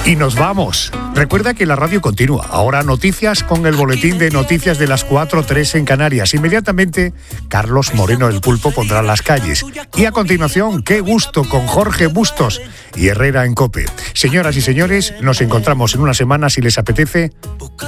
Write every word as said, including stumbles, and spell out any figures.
Y nos vamos. Recuerda que la radio continúa. Ahora noticias con el boletín de noticias de las cuatro tres en Canarias. Inmediatamente, Carlos Moreno el Pulpo pondrá las calles. Y a continuación, Qué Gusto con Jorge Bustos y Herrera en COPE. Señoras y señores, nos encontramos en una semana, si les apetece,